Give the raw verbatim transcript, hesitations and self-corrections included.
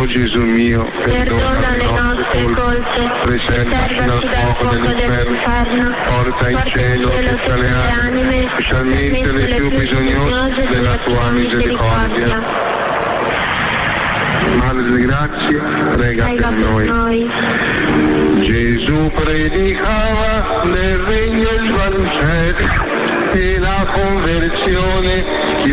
Gesù mio, perdona le nostre colpe, preservaci dal fuoco dell'inferno, porta in cielo tutte le anime, specialmente le più bisognose della tua misericordia. Madre di grazia, prega per noi. Gesù predicava nel regno il Vangelo e la conversione